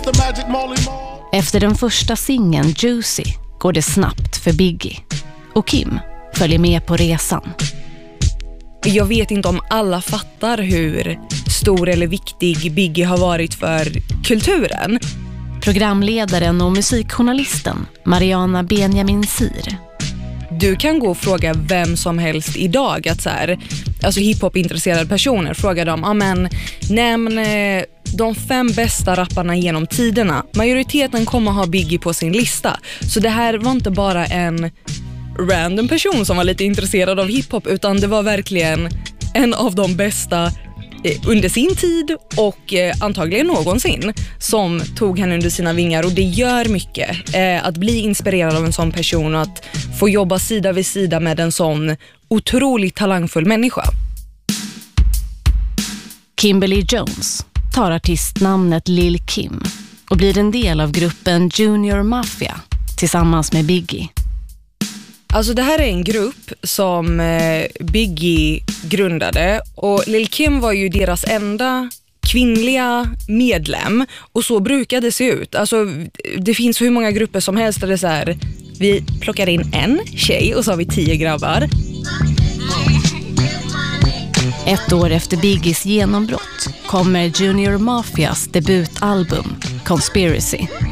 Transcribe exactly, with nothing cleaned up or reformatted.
Efter den första singeln Juicy går det snabbt för Biggie. Och Kim följer med på resan. Jag vet inte om alla fattar hur stor eller viktig Biggie har varit för kulturen. Programledaren och musikjournalisten Mariana Benjamin Sir. Du kan gå och fråga vem som helst idag att så här, alltså hiphop-intresserade personer, fråga dem, ja men nämn de fem bästa rapparna genom tiderna. Majoriteten kommer ha Biggie på sin lista. Så det här var inte bara en random person som var lite intresserad av hiphop, utan det var verkligen en av de bästa under sin tid och eh, antagligen någonsin som tog henne under sina vingar, och det gör mycket eh, att bli inspirerad av en sån person och att få jobba sida vid sida med en sån otroligt talangfull människa. Kimberly Jones tar artistnamnet Lil Kim och blir en del av gruppen Junior Mafia tillsammans med Biggie. Alltså det här är en grupp som eh, Biggie grundade, och Lil Kim var ju deras enda kvinnliga medlem, och så brukade det se ut. Alltså det finns hur många grupper som helst där det är så här, vi plockar in en tjej och så har vi tio grabbar. Ett år efter Biggies genombrott kommer Junior Mafias debutalbum Conspiracy.